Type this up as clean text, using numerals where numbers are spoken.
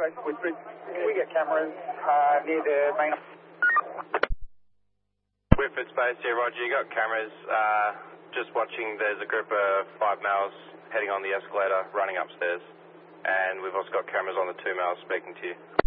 Whitbread. Can we get cameras near the main... Whitford Space here, Roger. You got cameras. Just watching, there's a group of 5 males heading on the escalator, running upstairs. And we've also got cameras on the 2 males speaking to you.